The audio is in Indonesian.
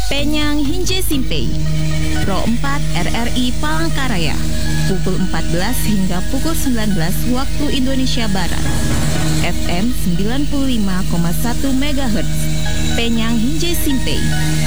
Penyang Hinje Simpei, Pro 4 RRI Palangkaraya, pukul 14 hingga pukul 19 waktu Indonesia Barat. FM 95,1 MHz, Penyang Hinje Simpei,